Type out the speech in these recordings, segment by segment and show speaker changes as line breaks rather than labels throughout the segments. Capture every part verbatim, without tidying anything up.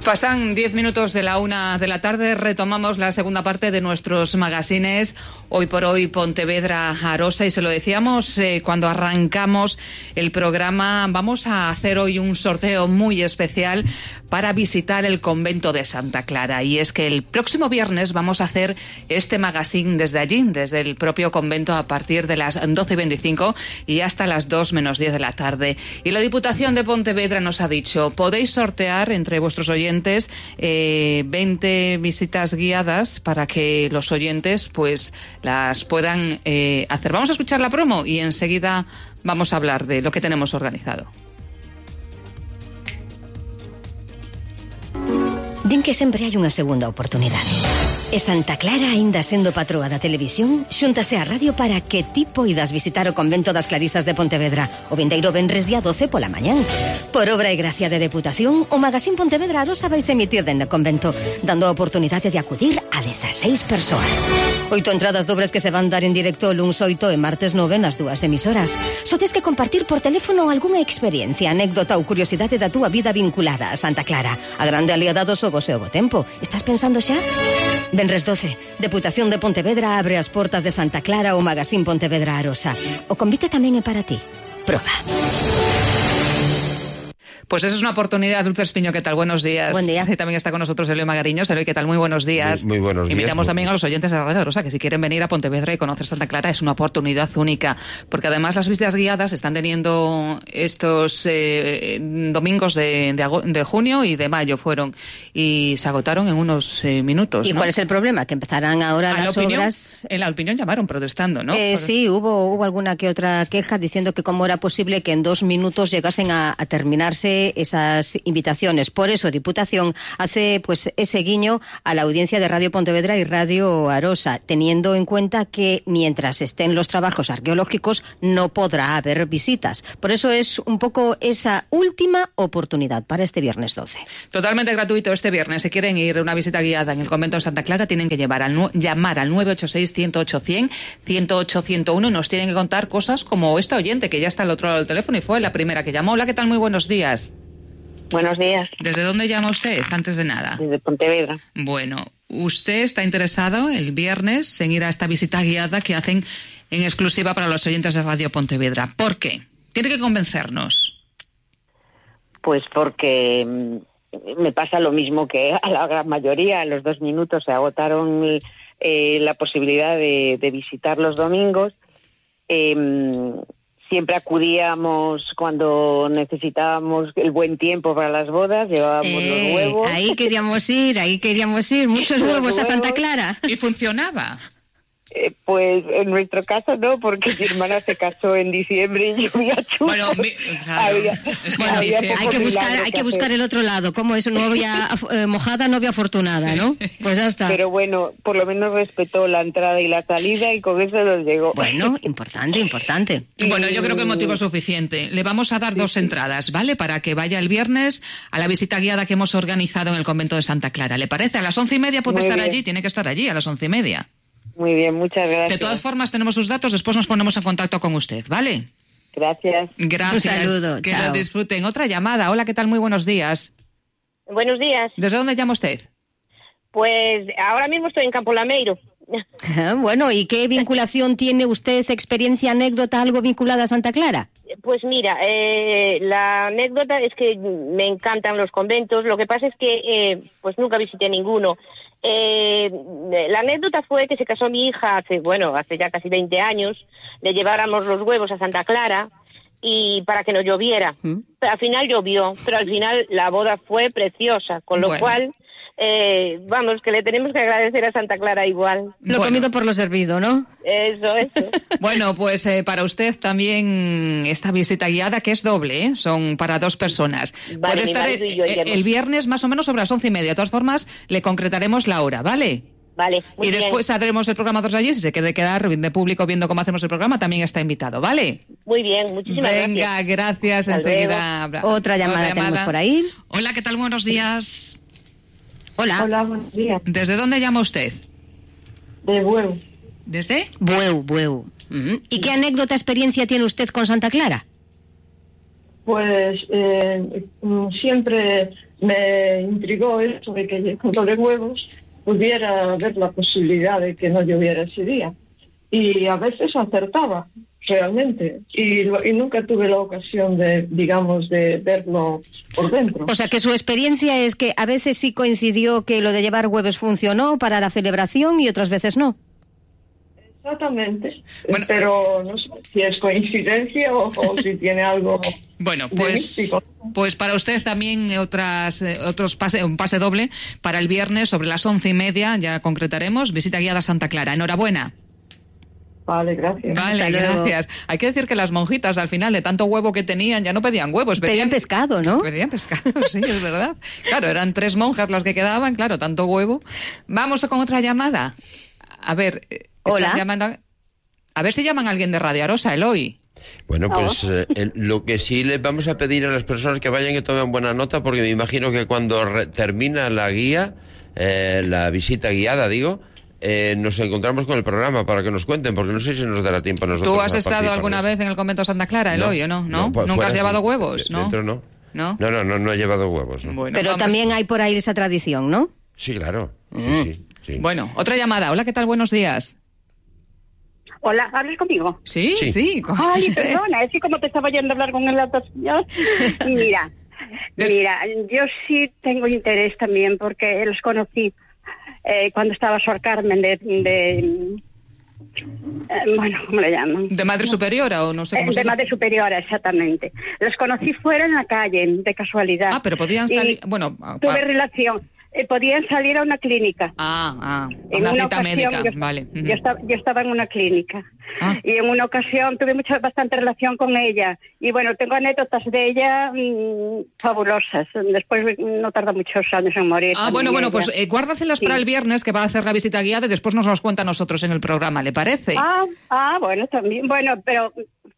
Pasan diez minutos de la una de la tarde, retomamos la segunda parte de nuestros magazines Hoy por Hoy Pontevedra Arosa, y se lo decíamos eh, cuando arrancamos el programa. Vamos a hacer hoy un sorteo muy especial para visitar el convento de Santa Clara, y es que el próximo viernes vamos a hacer este magazine desde allí, desde el propio convento, a partir de las doce y veinticinco y hasta las dos menos diez de la tarde. Y la Diputación de Pontevedra nos ha dicho: podéis sortear entre vuestros oyentes eh, veinte visitas guiadas para que los oyentes pues las puedan eh, hacer. Vamos a escuchar la promo y enseguida vamos a hablar de lo que tenemos organizado.
Din que sempre hai unha segunda oportunidade. E Santa Clara, aínda sendo patroa da televisión, xúntase á radio para que ti poidas visitar o convento das Clarisas de Pontevedra o vindeiro venres día doce pola mañán. Por obra e gracia de Deputación, o magazín Pontevedra Arosa vai se emitir dende o convento, dando a oportunidade de acudir a dezaseis persoas. Oito entradas dobres que se van dar en directo luns oito e martes nove nas dúas emisoras. Só tes que compartir por teléfono algunha experiencia, anécdota ou curiosidade da túa vida vinculada a Santa Clara, a grande aliada do xogo e o bo tempo. Estás pensando xa? Venres doce, Deputación de Pontevedra abre as portas de Santa Clara ao magazín Pontevedra Arosa. O convite tamén é para ti. Proba.
Pues esa es una oportunidad. Dulce Espiño, ¿qué tal? Buenos días.
Buen día.
Y también está con nosotros Eloy Magariños. Eloy, ¿qué tal? Muy buenos días.
Muy, muy buenos días.
Invitamos
muy
también a los oyentes de Radio Arosa que si quieren venir a Pontevedra y conocer Santa Clara es una oportunidad única, porque además las visitas guiadas están teniendo estos eh, domingos de, de, de junio y de mayo fueron, y se agotaron en unos eh, minutos.
¿Y
¿no?
cuál es el problema? Que empezarán ahora
a
las
la opinión,
obras.
En la opinión llamaron protestando, ¿no?
Eh,
Por...
Sí, hubo, hubo alguna que otra queja diciendo que cómo era posible que en dos minutos llegasen a, a terminarse esas invitaciones. Por eso Diputación hace pues ese guiño a la audiencia de Radio Pontevedra y Radio Arosa, teniendo en cuenta que mientras estén los trabajos arqueológicos no podrá haber visitas. Por eso es un poco esa última oportunidad para este viernes doce.
Totalmente gratuito este viernes. Si quieren ir a una visita guiada en el convento de Santa Clara, tienen que llevar al, llamar al nueve ocho seis, uno cero ocho, cien, ciento ocho, ciento uno. Nos tienen que contar cosas como esta oyente que ya está al otro lado del teléfono y fue la primera que llamó. Hola, ¿qué tal? Muy buenos días.
Buenos días.
¿Desde dónde llama usted, antes de nada?
Desde Pontevedra.
Bueno, usted está interesado el viernes en ir a esta visita guiada que hacen en exclusiva para los oyentes de Radio Pontevedra. ¿Por qué? Tiene que convencernos.
Pues porque me pasa lo mismo que a la gran mayoría. A los dos minutos se agotaron eh, la posibilidad de, de visitar los domingos. Eh, Siempre acudíamos cuando necesitábamos el buen tiempo para las bodas, llevábamos eh, los huevos.
Ahí queríamos ir, ahí queríamos ir, muchos huevos, huevos a Santa Clara.
¿Y funcionaba?
Eh, pues en nuestro caso no, porque mi hermana se casó en diciembre y llovía chulo.
Bueno, mi, claro,
había,
es que
bueno
había
hay que buscar, hay que buscar el otro lado, como es novia eh, mojada, novia afortunada, sí. ¿No? Pues ya está.
Pero bueno, por lo menos respetó la entrada y la salida y con eso nos llegó.
Bueno, importante, importante.
Bueno, yo creo que el motivo es suficiente. Le vamos a dar sí, dos sí. entradas, ¿vale? Para que vaya el viernes a la visita guiada que hemos organizado en el convento de Santa Clara. ¿Le parece? A las once y media puede Muy estar bien. allí, tiene que estar allí a las once y media.
Muy bien, muchas gracias.
De todas formas, tenemos sus datos, después nos ponemos en contacto con usted, ¿vale?
Gracias.
Gracias.
Un saludo,
que
chao.
lo disfruten. Otra llamada. Hola, ¿qué tal? Muy buenos días.
Buenos días.
¿Desde dónde llama usted?
Pues ahora mismo estoy en Campo Lameiro.
Bueno, ¿y qué vinculación tiene usted, experiencia, anécdota, algo vinculada a Santa Clara?
Pues mira, eh, la anécdota es que me encantan los conventos, lo que pasa es que eh, pues nunca visité ninguno. Eh, la anécdota fue que se casó mi hija hace, bueno, hace ya casi veinte años, le lleváramos los huevos a Santa Clara y para que no lloviera. ¿Mm? Pero al final llovió, pero al final la boda fue preciosa, con lo bueno. cual... Eh, vamos, que le tenemos que agradecer a Santa Clara igual.
Lo bueno. comido por lo servido, ¿no?
Eso, eso.
Bueno, pues eh, para usted también esta visita guiada, que es doble, ¿eh? Son para dos personas.
Vale,
puede estar el, el viernes más o menos sobre las once y media. De todas formas, le concretaremos la hora, ¿vale?
Vale, muy
Y
bien.
después haremos el programa dos allí. Si se quiere quedar de público viendo cómo hacemos el programa, también está invitado, ¿vale?
Muy bien, muchísimas
Venga,
gracias.
Venga, gracias. Enseguida.
Otra llamada, Otra llamada tenemos por ahí.
Hola, ¿qué tal? Buenos días.
Hola.
Hola, buenos días.
¿Desde dónde llama usted?
De Bueu.
¿Desde?
Bueu, Bueu. ¿Y qué anécdota, experiencia tiene usted con Santa Clara?
pues eh, siempre me intrigó eso de que con lo de huevos pudiera haber la posibilidad de que no lloviera ese día. Y a veces acertaba, realmente. Y, lo, y nunca tuve la ocasión de, digamos, de verlo por dentro.
O sea, que su experiencia es que a veces sí coincidió que lo de llevar huevos funcionó para la celebración y otras veces no.
Exactamente.
Bueno,
pero no sé si es coincidencia o, o si tiene algo...
Bueno, pues, pues para usted también otras, eh, otros pase, un pase doble para el viernes sobre las once y media, ya concretaremos, visita guiada a Santa Clara. Enhorabuena.
Vale, gracias.
Vale, gracias. Hay que decir que las monjitas al final de tanto huevo que tenían ya no pedían huevos.
Pedían, pedían pescado, ¿no?
Pedían pescado, sí, es verdad. Claro, eran tres monjas las que quedaban, claro, tanto huevo. Vamos con otra llamada. A ver,
hola.
Llamando, a ver si llaman a alguien de Radio Arosa, Eloy.
Bueno, pues eh, el, lo que sí les vamos a pedir a las personas que vayan que tomen buena nota, porque me imagino que cuando re- termina la guía, eh, la visita guiada, digo, eh, nos encontramos con el programa para que nos cuenten, porque no sé si nos dará tiempo a nosotros.
¿Tú has estado alguna vez en el convento Santa Clara, Eloy, o no? ¿No?
no pues
¿Nunca has llevado
sí.
huevos? ¿No?
Dentro no.
¿No?
No, no, no, no he llevado huevos. ¿no?
Bueno,
pero
vamos.
también hay por ahí esa tradición, ¿no?
Sí, claro.
Mm.
Sí, sí, sí.
Bueno, otra llamada. Hola, ¿qué tal? Buenos días.
Hola, ¿hablas conmigo?
Sí, sí. sí
Ay, perdona, es que como te estaba oyendo hablar con el otro señor. Mira, mira, yo sí tengo interés también porque los conocí eh, cuando estaba Sor Carmen de... de eh, bueno, ¿cómo le llaman?
¿De Madre Superiora o no sé cómo
eh,
se
De
llama?
Madre Superiora, exactamente. Los conocí fuera en la calle, de casualidad.
Ah, pero podían salir...
Y
Bueno,
tuve
pa...
relación. Eh, podían salir a una clínica.
Ah, ah,
En
una
una
cita
ocasión,
médica,
yo,
vale.
yo, estaba, yo estaba en una clínica
Ah.
y en una ocasión tuve mucha bastante relación con ella y bueno, tengo anécdotas de ella mmm, fabulosas. Después no tarda muchos años en morir.
Ah, bueno, bueno,
ella.
pues eh, guárdaselas
Sí.
para el viernes que va a hacer la visita guiada y después nos las cuenta a nosotros en el programa, ¿le parece?
Ah, ah, bueno, también, bueno, pero...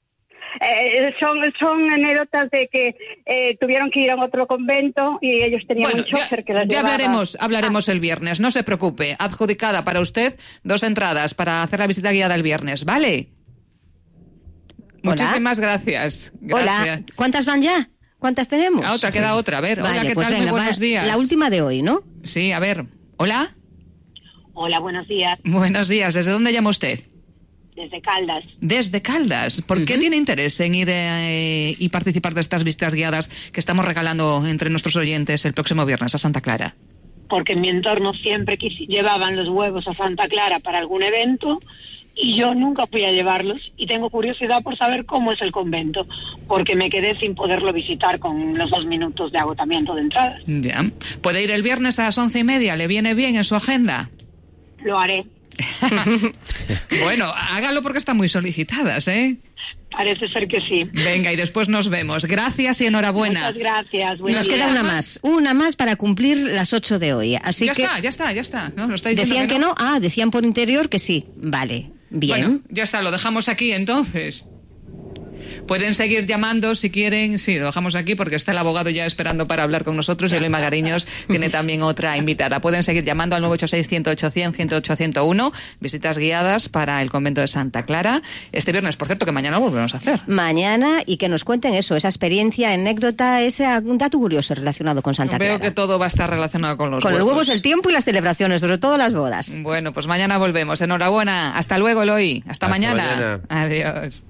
Eh, son son anécdotas de que eh, tuvieron que ir a otro convento y ellos tenían
Bueno,
un chofer
ya,
que las
ya
llevaba.
hablaremos, hablaremos
Ah.
el viernes, no se preocupe. Adjudicada para usted dos entradas para hacer la visita guiada el viernes, ¿vale?
Hola.
Muchísimas gracias. Gracias.
Hola, ¿cuántas van ya? ¿Cuántas tenemos?
Ah, otra, queda otra. A ver,
Vale,
hola, ¿qué
pues
tal?
venga,
Muy buenos
va,
días.
la última de hoy, ¿no?
Sí, a ver. ¿Hola?
Hola, buenos días.
Buenos días. ¿Desde dónde llama usted?
Desde Caldas.
Desde Caldas. ¿Por qué
Ujú.
tiene interés en ir eh, y participar de estas visitas guiadas que estamos regalando entre nuestros oyentes el próximo viernes a Santa Clara?
Porque en mi entorno siempre quisi- llevaban los huevos a Santa Clara para algún evento y yo nunca fui a llevarlos y tengo curiosidad por saber cómo es el convento, porque me quedé sin poderlo visitar con los dos minutos de agotamiento de entradas.
Ya. ¿Puede ir el viernes a las once y media? ¿Le viene bien en su agenda?
Lo haré.
Bueno, hágalo porque están muy solicitadas, ¿eh?
Parece ser que sí.
Venga, y después nos vemos. Gracias y enhorabuena.
Muchas gracias. Buen
Nos
día.
queda una más, una más para cumplir las ocho de hoy. Así
ya
que
está, ya está, ya está. No, lo está diciendo
decían que no. Ah, decían por interior que sí. Vale, bien.
Bueno, ya está, lo dejamos aquí entonces. Pueden seguir llamando si quieren. Sí, lo dejamos aquí porque está el abogado ya esperando para hablar con nosotros y Eloy Magariños tiene también otra invitada. Pueden seguir llamando al nueve ocho seis, uno cero ocho, cien, uno cero ocho, ciento uno. Visitas guiadas para el convento de Santa Clara. Este viernes, por cierto, que mañana volvemos a hacer.
Mañana, y que nos cuenten eso, esa experiencia, anécdota, ese un dato curioso relacionado con Santa
Veo
Clara.
que todo va a estar relacionado con los
con
huevos.
los huevos, el tiempo y las celebraciones, sobre todo las bodas.
Bueno, pues mañana volvemos. Enhorabuena. Hasta luego, Eloy. Hasta,
Hasta
mañana.
mañana.
Adiós.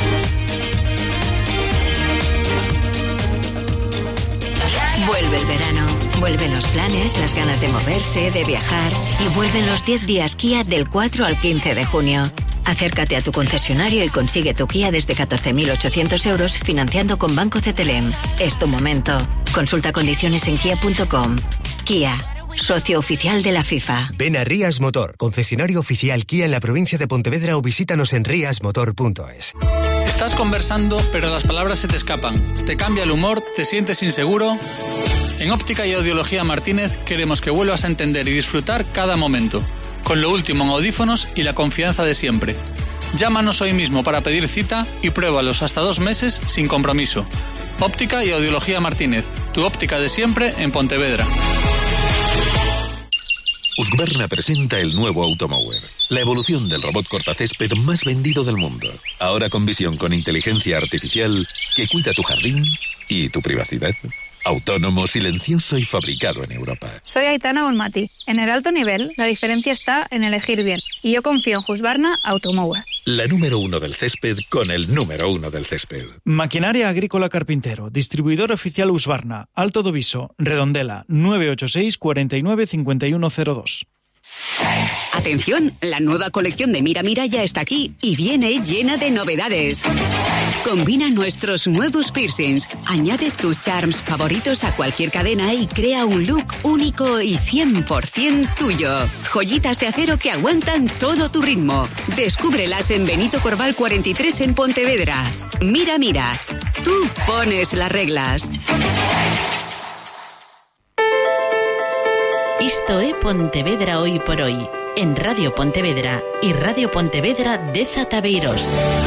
Vuelve el verano, vuelven los planes, las ganas de moverse, de viajar y vuelven los diez días Kia del cuatro al quince de junio. Acércate a tu concesionario y consigue tu Kia desde catorce mil ochocientos euros financiando con Banco Cetelem. Es tu momento. Consulta condiciones en kia punto com. Kia, socio oficial de la FIFA.
Ven a Rías Motor, concesionario oficial Kia en la provincia de Pontevedra, o visítanos en rias motor punto es.
Estás conversando, pero las palabras se te escapan. ¿Te cambia el humor? ¿Te sientes inseguro? En Óptica y Audiología Martínez queremos que vuelvas a entender y disfrutar cada momento, con lo último en audífonos y la confianza de siempre. Llámanos hoy mismo para pedir cita y pruébalos hasta dos meses sin compromiso. Óptica y Audiología Martínez, tu óptica de siempre en Pontevedra.
Husqvarna presenta el nuevo Automower, la evolución del robot cortacésped más vendido del mundo. Ahora con visión con inteligencia artificial que cuida tu jardín ¿Y tu privacidad? Autónomo, silencioso y fabricado en Europa.
Soy Aitana Bonmati. En el alto nivel, la diferencia está en elegir bien. Y yo confío en Husqvarna Automower.
La número uno del césped con el número uno del césped.
Maquinaria Agrícola Carpintero. Distribuidor oficial Husqvarna. Alto Doviso. Redondela. nueve ocho seis, cuarenta y nueve, cincuenta y uno cero dos.
Atención, la nueva colección de Mira Mira ya está aquí y viene llena de novedades. Combina nuestros nuevos piercings, añade tus charms favoritos a cualquier cadena y crea un look único y cien por ciento tuyo. Joyitas de acero que aguantan todo tu ritmo. Descúbrelas en Benito Corval cuarenta y tres en Pontevedra. Mira Mira, tú pones las reglas.
Isto é Pontevedra Hoy por Hoy, en Radio Pontevedra y Radio Pontevedra de Zatabeiros.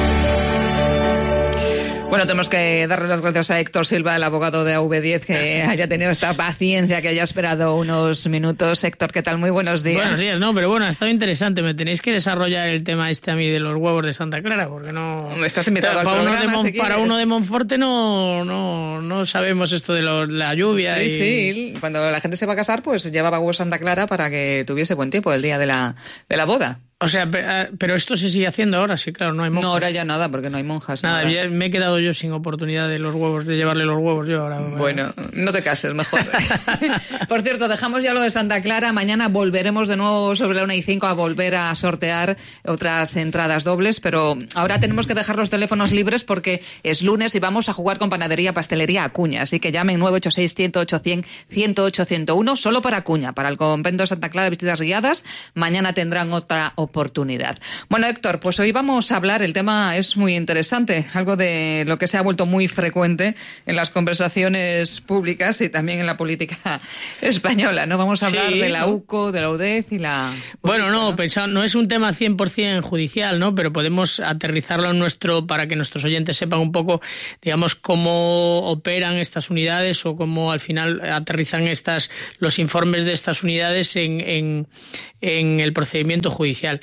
Bueno, tenemos que darle las gracias a Héctor Silva, el abogado de A V diez, que haya tenido esta paciencia, que haya esperado unos minutos. Héctor, ¿qué tal? Muy buenos días.
Buenos días, no, pero bueno, ha estado interesante. Me tenéis que desarrollar el tema este a mí de los huevos de Santa Clara, porque no...
Me estás invitado
para
al
uno
programa,
de Mon,
si
Para uno de Monforte no, no, no sabemos esto de lo, la lluvia.
Sí,
y...
sí. Cuando la gente se va a casar, pues llevaba huevos Santa Clara para que tuviese buen tiempo el día de la, de la boda.
O sea, pero esto se sigue haciendo ahora, sí, claro, no hay monjas.
No, ahora ya nada, porque no hay monjas.
Nada, nada. Ya me he quedado yo sin oportunidad de los huevos, de llevarle los huevos yo ahora.
Bueno, no te cases, mejor. Por cierto, dejamos ya lo de Santa Clara. Mañana volveremos de nuevo sobre la una y cinco a volver a sortear otras entradas dobles, pero ahora tenemos que dejar los teléfonos libres porque es lunes y vamos a jugar con Panadería Pastelería Acuña. Así que llamen nueve ocho seis, uno cero ocho, cien, ciento ocho, ciento uno solo para Acuña, para el convento de Santa Clara, visitas guiadas. Mañana tendrán otra oportunidad. Bueno, Héctor, pues hoy vamos a hablar, el tema es muy interesante, algo de lo que se ha vuelto muy frecuente en las conversaciones públicas y también en la política española, ¿no? Vamos a hablar sí, de la U C O, de la U D E C y la...
Bueno, no, ¿no? Pensado, no es un tema cien por ciento judicial, ¿no? Pero podemos aterrizarlo en nuestro, para que nuestros oyentes sepan un poco, digamos, cómo operan estas unidades o cómo al final aterrizan estas, los informes de estas unidades en, en, en el procedimiento judicial.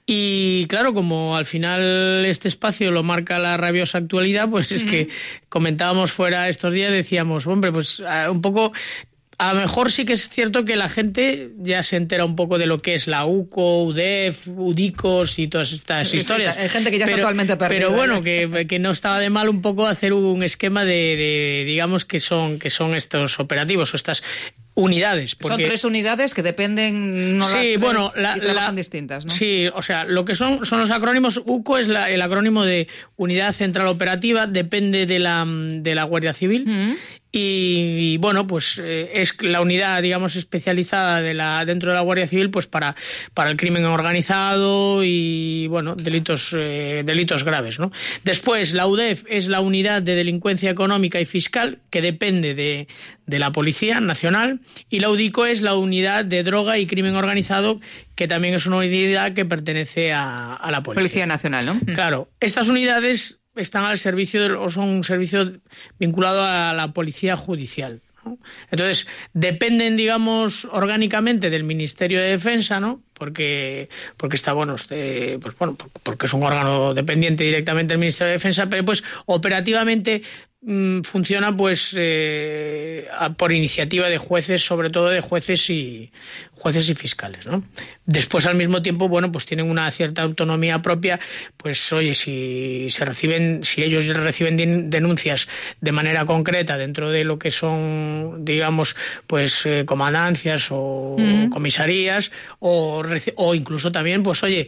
Y claro, como al final este espacio lo marca la rabiosa actualidad, pues es uh-huh. que comentábamos fuera estos días, decíamos, hombre, pues un poco... A lo mejor sí que es cierto que la gente ya se entera un poco de lo que es la U C O, U D E F, UDICOS y todas estas historias.
Sí, hay gente que ya pero, está totalmente perdida.
Pero bueno, que, que no estaba de mal un poco hacer un esquema de, de digamos, que son, que son estos operativos o estas unidades.
Porque... Son tres unidades que dependen, no
sí,
las tres,
bueno, la,
y trabajan
la,
distintas, ¿no?
Sí, o sea, lo que son son los acrónimos. U C O es la, el acrónimo de Unidad Central Operativa, depende de la, de la Guardia Civil. Uh-huh. Y, y bueno, pues eh, es la unidad, digamos, especializada de la dentro de la Guardia Civil, pues para para el crimen organizado y bueno, delitos eh, delitos graves, ¿no? Después la U D E F es la unidad de delincuencia económica y fiscal que depende de de la Policía Nacional, y la UDICO es la unidad de droga y crimen organizado, que también es una unidad que pertenece a, a la Policía.
Policía Nacional, ¿no?
Claro, estas unidades están al servicio de, o son un servicio vinculado a la Policía Judicial, ¿no? Entonces, dependen, digamos, orgánicamente del Ministerio de Defensa, ¿no? Porque, porque está, bueno, este, pues bueno, porque es un órgano dependiente directamente del Ministerio de Defensa, pero pues operativamente mmm, funciona pues eh, por iniciativa de jueces, sobre todo de jueces y jueces y fiscales, ¿no? Después, al mismo tiempo, bueno, pues tienen una cierta autonomía propia, pues oye, si se reciben, si ellos reciben denuncias de manera concreta dentro de lo que son, digamos, pues eh, comandancias o mm. comisarías, o, o incluso también, pues oye,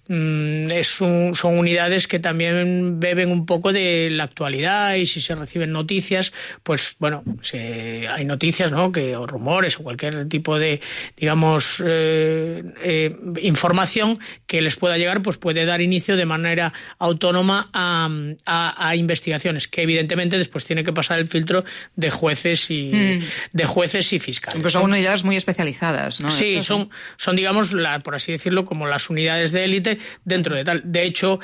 es un, son unidades que también beben un poco de la actualidad, y si se reciben noticias, pues bueno, se, hay noticias, ¿no? Que, o rumores o cualquier tipo de, digamos, eh, eh, información que les pueda llegar, pues puede dar inicio de manera autónoma a, a, a investigaciones, que evidentemente después tiene que pasar el filtro de jueces y mm. de jueces y fiscales.
Pues son unidades muy especializadas, ¿no?
Sí, son, son digamos, la, por así decirlo, como las unidades de élite dentro de tal. De hecho,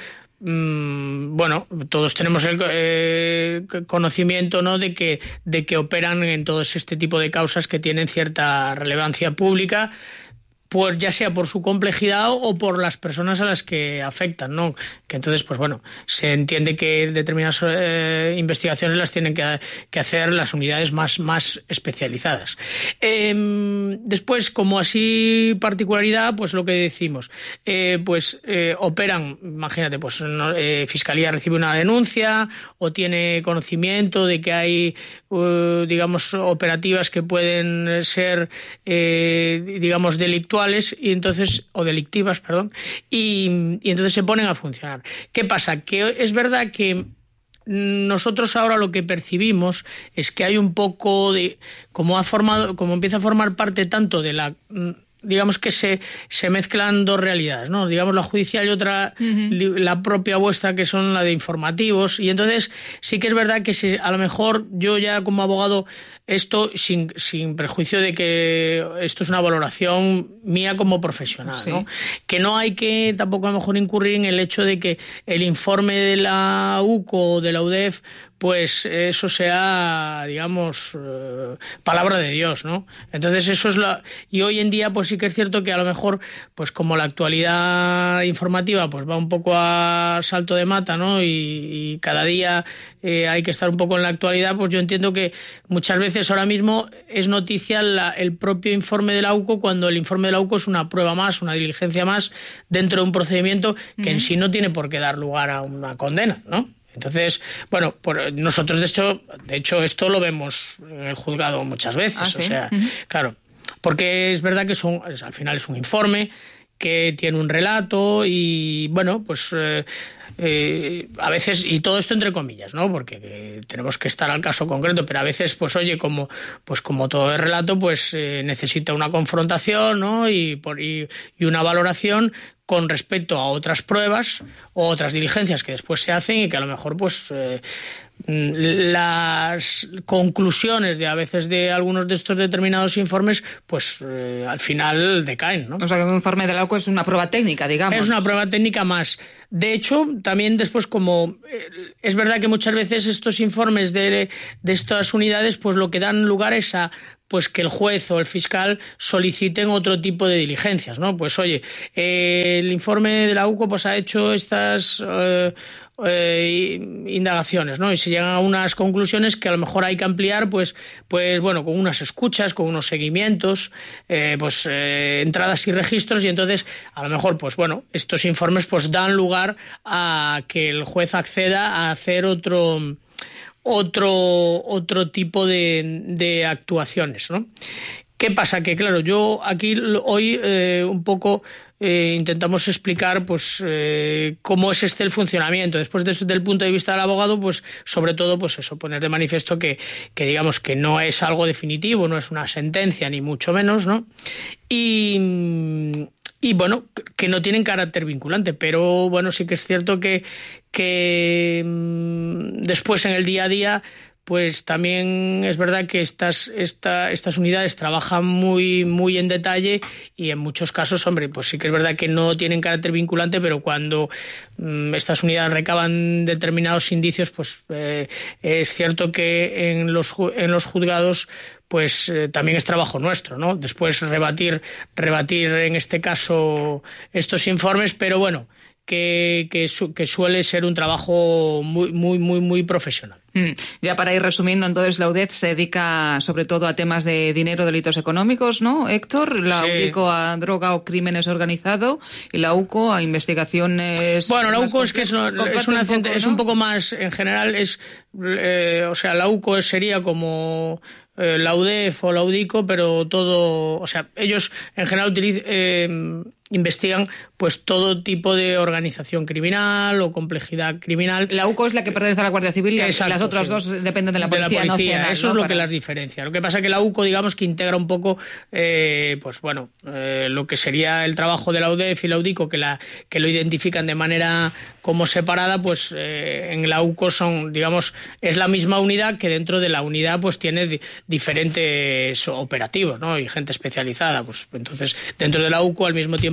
mmm, bueno, todos tenemos el eh, conocimiento, ¿no? de que de que operan en todo este tipo de causas que tienen cierta relevancia pública, pues ya sea por su complejidad o por las personas a las que afectan, ¿no? Que entonces, pues bueno, se entiende que determinadas eh, investigaciones las tienen que, que hacer las unidades más, más especializadas. Eh, después, como así particularidad, pues lo que decimos, eh, pues eh, operan, imagínate, pues no, eh, Fiscalía recibe una denuncia o tiene conocimiento de que hay, uh, digamos, operativas que pueden ser, eh, digamos, delictuales y entonces o delictivas, perdón, y, y entonces se ponen a funcionar. ¿Qué pasa? Que es verdad que nosotros ahora lo que percibimos es que hay un poco de, como ha formado, como empieza a formar parte tanto de la, digamos que se, se mezclan dos realidades, ¿no? Digamos la judicial y otra, uh-huh. la propia vuestra, que son la de informativos, y entonces sí que es verdad que se, a lo mejor yo ya como abogado, esto sin, sin prejuicio de que esto es una valoración mía como profesional, sí. ¿no? Que no hay que tampoco a lo mejor incurrir en el hecho de que el informe de la U C O o de la U D E F, pues eso sea, digamos, eh, palabra de Dios, ¿no? Entonces eso es la... Y hoy en día pues sí que es cierto que a lo mejor, pues como la actualidad informativa pues va un poco a salto de mata, ¿no? Y, y cada día eh, hay que estar un poco en la actualidad, pues yo entiendo que muchas veces ahora mismo es noticia la, el propio informe de la U C O, cuando el informe de la U C O es una prueba más, una diligencia más dentro de un procedimiento que uh-huh. en sí no tiene por qué dar lugar a una condena, ¿no? Entonces, bueno, por, nosotros de hecho, de hecho esto lo vemos en el juzgado muchas veces, ¿ah, sí? O sea, uh-huh. claro, porque es verdad que son, al final es un informe que tiene un relato y, bueno, pues eh, eh, a veces, y todo esto entre comillas, ¿no? Porque eh, tenemos que estar al caso concreto, pero a veces, pues oye, como pues como todo el relato, pues eh, necesita una confrontación, ¿no? Y, por, y, y una valoración con respecto a otras pruebas o otras diligencias que después se hacen y que a lo mejor pues eh, las conclusiones de a veces de algunos de estos determinados informes pues eh, al final decaen, ¿no?
O sea que un informe de la U C O es una prueba técnica, digamos.
Es una prueba técnica más. De hecho, también después como eh, es verdad que muchas veces estos informes de, de estas unidades pues lo que dan lugar es a pues que el juez o el fiscal soliciten otro tipo de diligencias, ¿no? Pues oye, eh, el informe de la U C O pues ha hecho estas eh, eh, indagaciones, ¿no? Y se llegan a unas conclusiones que a lo mejor hay que ampliar, pues, pues bueno, con unas escuchas, con unos seguimientos, eh, pues eh, entradas y registros, y entonces a lo mejor, pues bueno, estos informes pues dan lugar a que el juez acceda a hacer otro otro otro tipo de, de actuaciones, ¿no? ¿Qué pasa? Que claro, yo aquí hoy eh, un poco eh, intentamos explicar pues eh, cómo es este el funcionamiento. Después desde el punto de vista del abogado, pues sobre todo pues eso, poner de manifiesto que, que digamos que no es algo definitivo, no es una sentencia ni mucho menos, ¿no? Y Y bueno, que no tienen carácter vinculante, pero bueno, sí que es cierto que, que mmm, después en el día a día, pues también es verdad que estas, esta, estas unidades trabajan muy, muy en detalle y en muchos casos, hombre, pues sí que es verdad que no tienen carácter vinculante, pero cuando mmm, estas unidades recaban determinados indicios, pues eh, es cierto que en los, en los juzgados pues eh, también es trabajo nuestro, ¿no? Después rebatir, rebatir en este caso estos informes, pero bueno, que, que, su, que suele ser un trabajo muy, muy, muy, muy profesional.
Mm. Ya para ir resumiendo, entonces la U D E F se dedica sobre todo a temas de dinero, delitos económicos, ¿no, Héctor? La sí. U D I C O a droga o crímenes organizado y la U C O a investigaciones...
Bueno, la U C O es que es, no, es, una, un poco, ¿no? es un poco más, en general, es, eh, o sea, la U C O sería como... la U D E F o la U D I C O, pero todo, o sea, ellos en general utilizan, eh, investigan pues todo tipo de organización criminal o complejidad criminal.
La U C O es la que pertenece a la Guardia Civil y Exacto, las otras sí. dos dependen de la Policía, de la policía Nacional.
Eso
¿no?
es lo
Para...
que las diferencia. Lo que pasa es que la U C O, digamos, que integra un poco, eh, pues bueno, eh, lo que sería el trabajo de la U D E F y la U D I C O, que, la, que lo identifican de manera como separada, pues eh, en la U C O son, digamos, es la misma unidad que dentro de la unidad pues tiene di- diferentes operativos, ¿no? Y gente especializada, pues entonces dentro de la U C O al mismo tiempo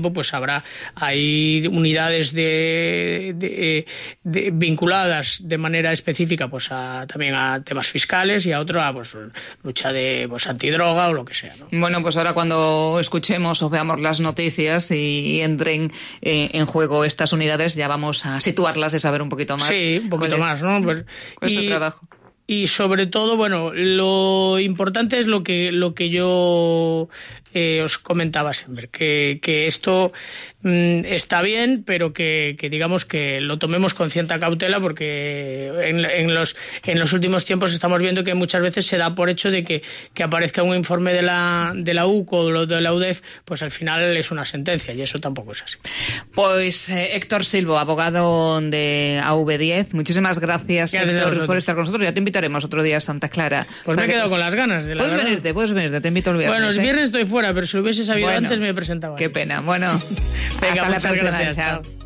tiempo pues habrá hay unidades de, de, de, vinculadas de manera específica pues a, también a temas fiscales y a otro a pues lucha de pues antidroga o lo que sea, ¿no?
Bueno, pues ahora cuando escuchemos o veamos las noticias y entren eh, en juego estas unidades, ya vamos a situarlas y saber un poquito más.
Sí, un poquito más, ¿no? Pues,
¿cuál es
y,
su trabajo?
Y sobre todo, bueno, lo importante es lo que lo que yo eh, os comentaba siempre, que, que esto mmm, está bien, pero que, que digamos que lo tomemos con cierta cautela, porque en, en los en los últimos tiempos estamos viendo que muchas veces se da por hecho de que, que aparezca un informe de la de la U C o de la U D E F, pues al final es una sentencia, y eso tampoco es así.
Pues eh, Héctor Silvo, abogado de A V diez, muchísimas gracias,
gracias
Héctor, por estar con nosotros. Ya te invitaremos otro día a Santa Clara.
Pues me he quedado
que...
con las ganas de la
Puedes
verdad.
venirte, puedes venirte, te invito el viernes.
Bueno, el viernes
¿eh?
estoy fuera, pero si lo hubiese sabido
bueno,
antes me presentaba.
Qué pena. Bueno,
venga,
hasta la próxima.
Gracias,
chao.
chao.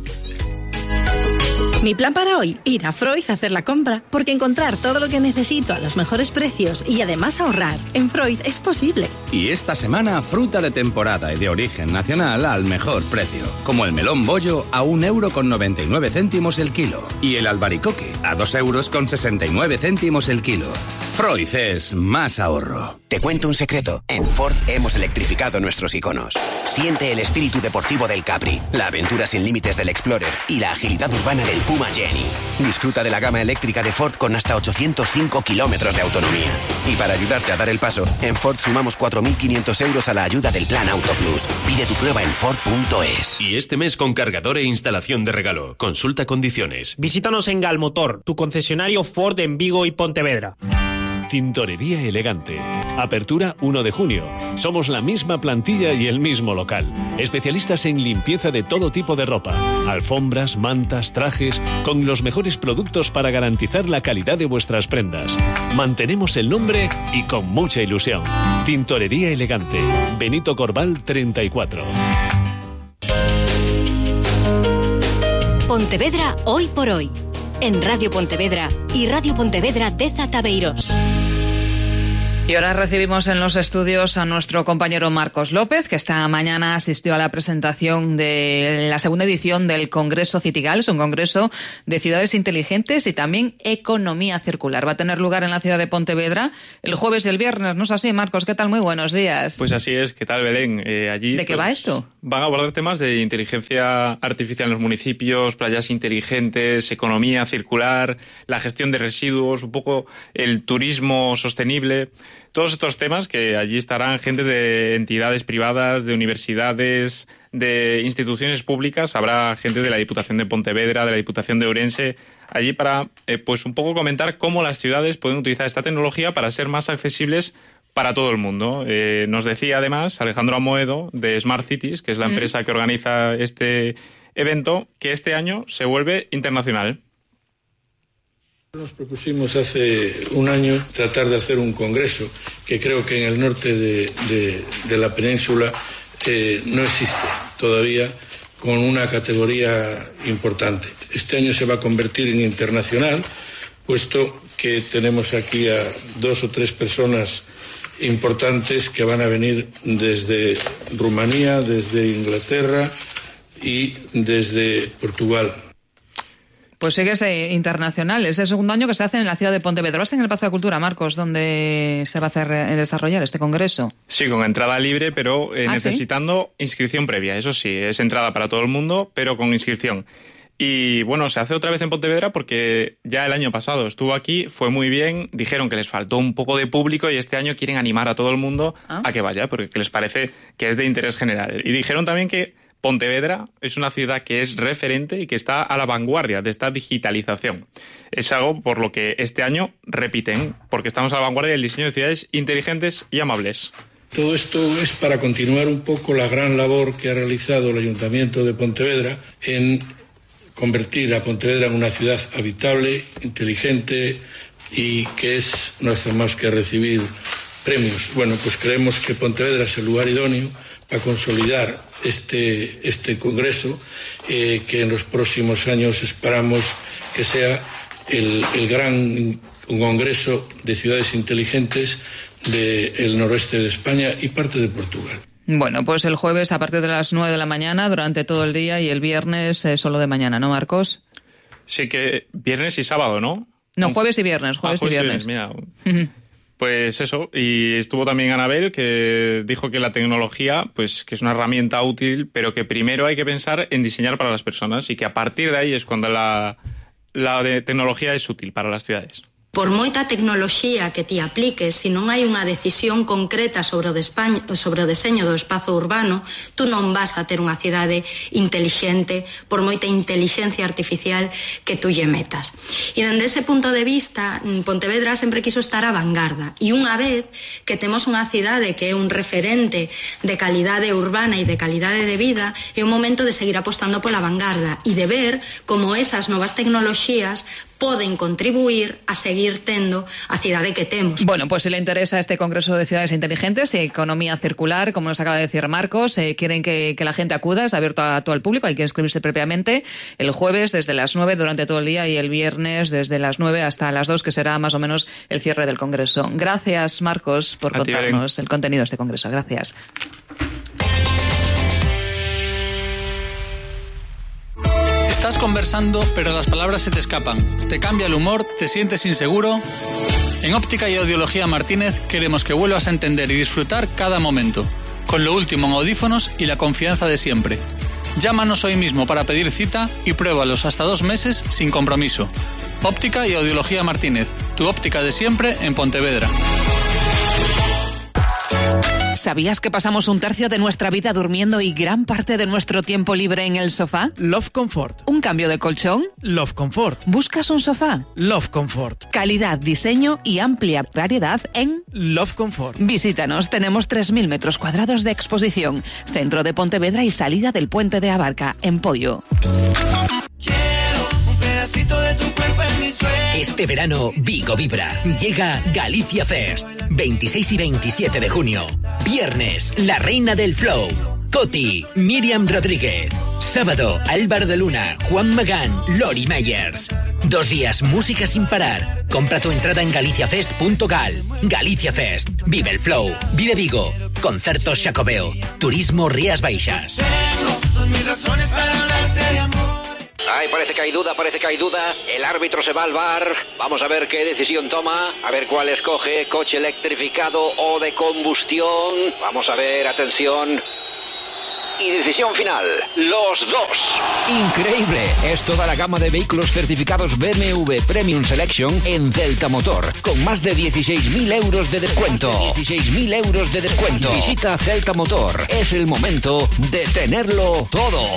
Mi plan para hoy, ir a Freud a hacer la compra, porque encontrar todo lo que necesito a los mejores precios y además ahorrar en Freud es posible.
Y esta semana, fruta de temporada y de origen nacional al mejor precio, como el melón bollo a un euro con noventa y nueve céntimos el kilo y el albaricoque a dos euros con sesenta y nueve céntimos el kilo. Freud es más ahorro.
Te cuento un secreto. En Ford hemos electrificado nuestros iconos. Siente el espíritu deportivo del Capri, la aventura sin límites del Explorer y la agilidad urbana del Puma Jenny. Disfruta de la gama eléctrica de Ford con hasta ochocientos cinco kilómetros de autonomía. Y para ayudarte a dar el paso, en Ford sumamos cuatro mil quinientos euros a la ayuda del Plan Auto Plus. Pide tu prueba en Ford punto es.
Y este mes con cargador e instalación de regalo. Consulta condiciones.
Visítanos en Galmotor, tu concesionario Ford en Vigo y Pontevedra.
Tintorería Elegante. Apertura uno de junio. Somos la misma plantilla y el mismo local. Especialistas en limpieza de todo tipo de ropa. Alfombras, mantas, trajes, con los mejores productos para garantizar la calidad de vuestras prendas. Mantenemos el nombre y con mucha ilusión. Tintorería Elegante. Benito Corbal treinta y cuatro.
Pontevedra hoy por hoy. En Radio Pontevedra y Radio Pontevedra de Zatabeirós.
Y ahora recibimos en los estudios a nuestro compañero Marcos López, que esta mañana asistió a la presentación de la segunda edición del Congreso Citigal. Es un congreso de ciudades inteligentes y también economía circular. Va a tener lugar en la ciudad de Pontevedra el jueves y el viernes, ¿no es así, Marcos? ¿Qué tal? Muy buenos días.
Pues así es. ¿Qué tal, Belén? Eh, allí,
¿De qué
pues,
va esto?
Van a abordar temas de inteligencia artificial en los municipios, playas inteligentes, economía circular, la gestión de residuos, un poco el turismo sostenible. Todos estos temas que allí estarán gente de entidades privadas, de universidades, de instituciones públicas. Habrá gente de la Diputación de Pontevedra, de la Diputación de Ourense, allí para eh, pues un poco comentar cómo las ciudades pueden utilizar esta tecnología para ser más accesibles para todo el mundo. Eh, nos decía además Alejandro Amoedo de Smart Cities, que es la mm. empresa que organiza este evento, que este año se vuelve internacional.
Nos propusimos hace un año tratar de hacer un congreso que creo que en el norte de, de, de la península eh, no existe todavía con una categoría importante. Este año se va a convertir en internacional, puesto que tenemos aquí a dos o tres personas importantes que van a venir desde Rumanía, desde Inglaterra y desde Portugal.
Pues sigue ese internacional. Es el segundo año que se hace en la ciudad de Pontevedra. ¿Vas en el Palacio de Cultura, Marcos, donde se va a hacer desarrollar este congreso?
Sí, con entrada libre, pero eh,
¿Ah,
necesitando sí? inscripción previa. Eso sí, es entrada para todo el mundo, pero con inscripción. Y bueno, se hace otra vez en Pontevedra porque ya el año pasado estuvo aquí, fue muy bien, dijeron que les faltó un poco de público y este año quieren animar a todo el mundo ¿Ah? a que vaya, porque les parece que es de interés general. Y dijeron también que Pontevedra es una ciudad que es referente y que está a la vanguardia de esta digitalización. Es algo por lo que este año repiten, porque estamos a la vanguardia del diseño de ciudades inteligentes y amables.
Todo esto es para continuar un poco la gran labor que ha realizado el Ayuntamiento de Pontevedra en convertir a Pontevedra en una ciudad habitable, inteligente y que es, no hace más que recibir premios. Bueno, pues creemos que Pontevedra es el lugar idóneo para consolidar este, este congreso, eh, que en los próximos años esperamos que sea el, el gran congreso de ciudades inteligentes del noroeste de España y parte de Portugal.
Bueno, pues el jueves a partir de las nueve de la mañana, durante todo el día, y el viernes eh, solo de mañana, ¿no, Marcos?
Sí, que viernes y sábado, ¿no?
No, jueves y viernes, jueves,
ah, jueves
y viernes.
Mira. Pues eso, y estuvo también Anabel, que dijo que la tecnología, pues que es una herramienta útil, pero que primero hay que pensar en diseñar para las personas y que a partir de ahí es cuando la, la de tecnología es útil para las ciudades.
Por moita tecnoloxía que ti apliques, se non hai unha decisión concreta sobre o, despaño, sobre o deseño do espazo urbano, tú non vas a ter unha cidade intelixente por moita intelixencia artificial que tú lle metas. E dende ese punto de vista, Pontevedra sempre quiso estar a vanguarda. E unha vez que temos unha cidade que é un referente de calidade urbana e de calidade de vida, é o momento de seguir apostando pola vanguarda e de ver como esas novas tecnoloxías poden contribuir a seguir tendo a cidade que temos.
Bueno, pues si le interesa este Congreso de Ciudades Inteligentes y Economía Circular, como nos acaba de decir Marcos, eh, quieren que, que la gente acuda, es abierto a todo el público, hay que inscribirse previamente el jueves desde las nueve durante todo el día y el viernes desde las nueve hasta las dos, que será más o menos el cierre del Congreso. Gracias, Marcos, por
a
contarnos el contenido de este Congreso. Gracias.
Estás conversando, pero las palabras se te escapan. Te cambia el humor, te sientes inseguro. En Óptica y Audiología Martínez queremos que vuelvas a entender y disfrutar cada momento, con lo último en audífonos y la confianza de siempre. Llámanos hoy mismo para pedir cita y pruébalos hasta dos meses sin compromiso. Óptica y Audiología Martínez, tu óptica de siempre en Pontevedra.
¿Sabías que pasamos un tercio de nuestra vida durmiendo y gran parte de nuestro tiempo libre en el sofá?
Love Comfort.
¿Un cambio de colchón?
Love Comfort.
¿Buscas un sofá?
Love Comfort.
Calidad, diseño y amplia variedad en
Love Comfort.
Visítanos, tenemos tres mil metros cuadrados de exposición, centro de Pontevedra y salida del puente de Abarca, en Pollo.
De tu cuerpo en mi sueño. Este verano, Vigo vibra. Llega Galicia Fest. veintiséis y veintisiete de junio. Viernes, la reina del flow. Coti, Miriam Rodríguez. Sábado, Álvaro de Luna, Juan Magán, Lori Meyers. Dos días, música sin parar. Compra tu entrada en galiciafest punto gal. Galicia Fest. Vive el flow. Vive Vigo. Concertos Xacobeo. Turismo Rías Baixas. Tengo mis razones para hablarte de amor.
Ay, parece que hay duda, parece que hay duda. El árbitro se va al bar. Vamos a ver qué decisión toma. A ver cuál escoge. Coche electrificado o de combustión. Vamos a ver, atención. Y decisión final, los dos.
Increíble, es toda la gama de vehículos certificados B M W Premium Selection en Delta Motor, con más de dieciséis mil euros de descuento. dieciséis mil euros de descuento. Visita Delta Motor, es el momento de tenerlo todo.